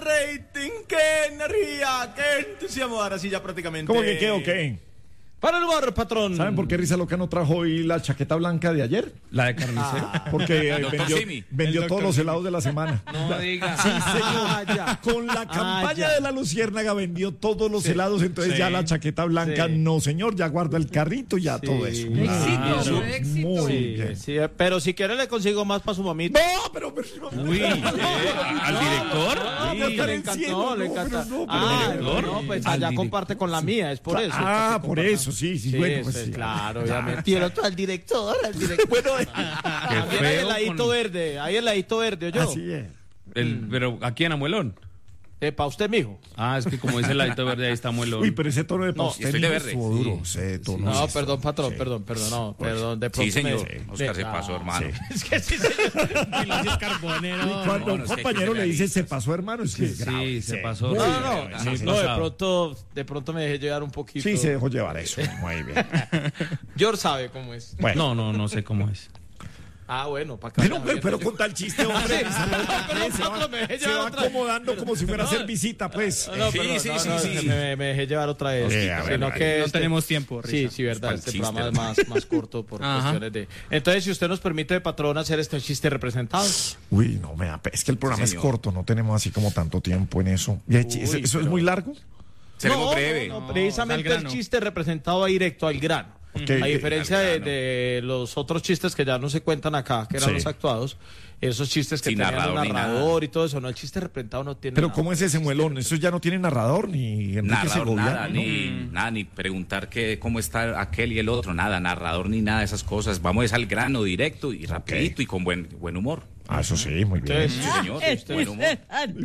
rating, qué energía, qué entusiasmo. Ahora sí, ya prácticamente. ¿Cómo que qué o qué? Para el bar, patrón. ¿Saben por qué Risa Loca no trajo hoy la chaqueta blanca de ayer? La de carnicero. Porque vendió todos los helados de la semana. No diga. Sí, señor. Con la campaña de la Luciérnaga vendió todos los helados, entonces ya la chaqueta blanca, no señor, ya guarda el carrito, ya todo eso. Éxito. Muy bien. Sí, pero si quiere le consigo más para su mamita. No, pero Uy, ¿al director? Le encantó, le encanta. No, pues allá Al comparte con la mía, es por eso. por eso, sí, bueno, pues sí. Claro, obviamente. Quiero al director, Bueno, también hay heladito verde, hay heladito verde, ¿oyó? Así es. Pero aquí en Amuelón. Para usted, mijo. Ah, es que como dice el ladito verde, ahí está Amuelón. Uy, pero ese tono de No, pastel estoy de no verde. estuvo duro. Ese tono No, sí, perdón, patrón, sí. perdón, no, perdón, de pronto. Sí, señor. me- Oscar se pasó, hermano. Es que sí, señor. Carbonero. Y cuando No, un no sé compañero qué le dice realistas. se pasó, hermano, es que es grave. Sí, se pasó. Muy No, bien. de pronto me dejé llevar un poquito. Sí, se dejó llevar eso. Muy bien. George sabe cómo es. Bueno. No sé cómo es. Ah, bueno, para acá. Pero con tal chiste, hombre. Se va acomodando como si fuera a hacer visita, pues. Me dejé llevar otra vez. Sino que No tenemos tiempo, Sí, Risa. verdad. Este programa es más corto por cuestiones de. Entonces, si usted nos permite, patrón, hacer este chiste representado. Uy, no me da es que el programa es corto, no tenemos así como tanto tiempo en eso. ¿Eso es muy largo? Seremos breve. No, precisamente al el grano. chiste representado va directo al grano. Okay. A diferencia de los otros chistes que ya no se cuentan acá, que eran Sí. los actuados, esos chistes que Sin tenían narrador un ni narrador y todo eso, no, el chiste representado no tiene Pero nada. ¿cómo es ese muelón? Eso ya no tiene narrador ni Enrique Narrador, Segoviano, nada, ¿no? ni preguntar cómo está aquel y el otro, nada, narrador ni nada de esas cosas. Vamos al grano directo y rapidito y con buen humor. Ah, eso sí, muy bien. Entonces, Sí, señor, buen humor.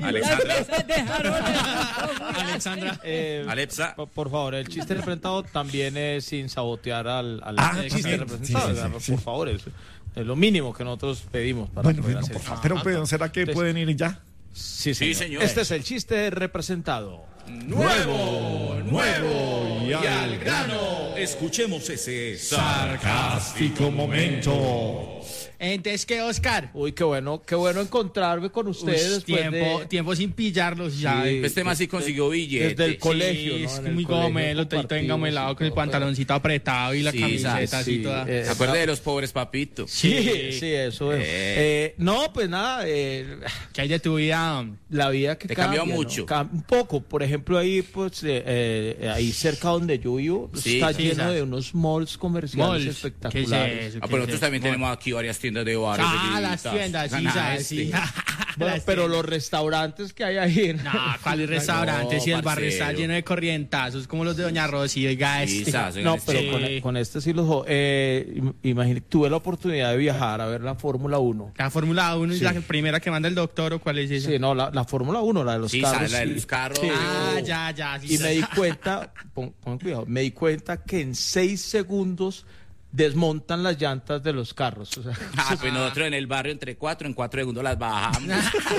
Alexandra. Alepsa. por favor, el chiste representado también es sin sabotear al chiste también. representado. Sí, ¿verdad? sí. Por favor, es lo mínimo que nosotros pedimos para Bueno, poder bueno, hacer por eso. favor. Pero ¿será que pueden ir ya? Sí, Sí, señor. señor. Este es el chiste representado. Nuevo y al grano. Escuchemos ese Sarcástico momento. Entonces, ¿qué, Oscar? Uy, qué bueno encontrarme con ustedes. Tiempo sin pillarlos ya. Sí. Este más sí consiguió billete. Desde el colegio, Sí, ¿no? es En que el muy colegio gomelo, todito compartimos engamelado y con el todo, pantaloncito apretado y la Sí, camiseta así sí, toda. ¿Se acuerda de los pobres papitos? Sí, eso es. No, pues nada, ¿Qué hay de tu vida? la vida que Te cambia, cambió ¿no? mucho. Un poco, por ejemplo, ahí pues ahí cerca donde yo vivo Sí, está sí, lleno ¿sabes? de unos malls comerciales Malls. espectaculares. ¿Qué es eso? Ah, pero nosotros también tenemos aquí varias tiendas de bares. Las tiendas, sí, ¿sabes? Sí. Bueno, pero los restaurantes que hay ahí. No, ¿cuáles restaurantes? Si el barrio está parcero. lleno de corrientazos, como los de Doña Rosy, oiga, No, pero Sí. con este sí los... imagínate, tuve la oportunidad de viajar a ver la Fórmula 1. La Fórmula 1 es Sí. la primera que manda el doctor, ¿o cuál es esa? Sí, no, la Fórmula 1, la de los Sí, carros. la de sí. los carros. Sí. Ah, ya, sí. Y me di cuenta, pongan cuidado, me di cuenta que en 6 segundos desmontan las llantas de los carros. O sea, Pues nosotros en el barrio en 4 segundos las bajamos.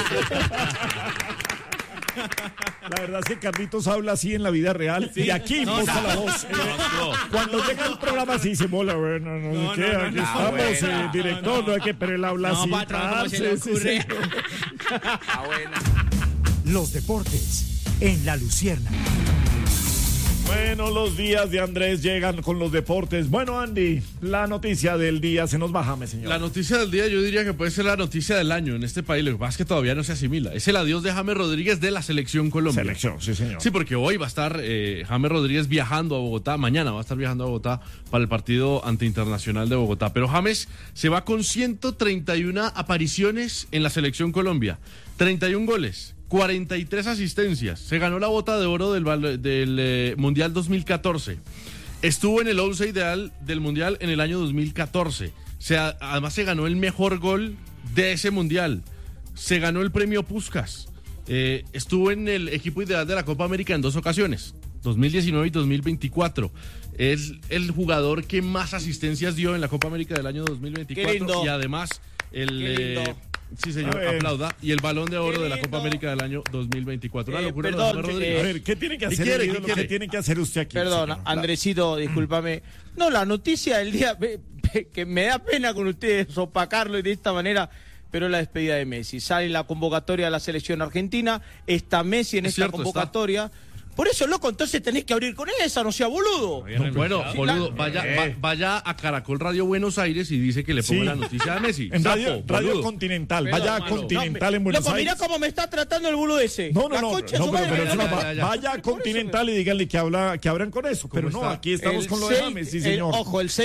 La verdad es que Carlitos habla así en la vida real y aquí imposta la voz. Cuando llega el programa así se mola, bueno, no, ¿qué? Aquí estamos, buena. director, no hay que, pero él habla No, así. patrón, ¿cómo se le sí, ocurre? sí. Ah, buena. Los deportes en La Luciérnaga. Bueno, los días de Andrés llegan con los deportes. Bueno, Andy, la noticia del día se nos baja, señor. La noticia del día yo diría que puede ser la noticia del año en este país. Lo que pasa es que todavía no se asimila. Es el adiós de James Rodríguez de la Selección Colombia. Selección, sí, señor. Sí, porque hoy va a estar James Rodríguez viajando a Bogotá. Mañana va a estar viajando a Bogotá para el partido ante Internacional de Bogotá. Pero James se va con 131 apariciones en la Selección Colombia. 31 goles. 43 asistencias. Se ganó la bota de oro del Mundial 2014. Estuvo en el 11 ideal del Mundial en el año 2014. Además se ganó el mejor gol de ese Mundial. Se ganó el premio Puskás. Estuvo en el equipo ideal de la Copa América en 2 ocasiones, 2019 y 2024. Es el jugador que más asistencias dio en la Copa América del año 2024. Qué lindo. Y además sí, señor, A ver. aplauda. Y el Balón de Oro Qué de la lindo. Copa América del año 2024. Una locura perdón, lo de James Rodríguez. A ver, ¿qué tiene que hacer? quiere? ídolo? ¿Qué quiere? ¿Qué tiene que hacer usted aquí? Perdón, señor? Andresito, discúlpame. No, la noticia del día, que me da pena con ustedes opacarlo y de esta manera. pero la despedida de Messi. Sale la convocatoria de la selección argentina, está Messi en Es esta cierto, convocatoria. Por eso, loco, entonces tenés que abrir con esa, no sea boludo. Bueno, boludo, vaya a Caracol Radio Buenos Aires y dice que le ponga Sí. la noticia de Messi. En Sapo, Radio boludo. Continental. Perdón, Vaya a mano. Continental en No, Buenos loco, Aires. mirá cómo me está tratando el boludo ese. No, La no, concha de su pero madre, es una- ya, ya. vaya a Continental y díganle que abran con eso. Pero no, está? aquí estamos El con lo de 6, James, sí, señor. Ojo, el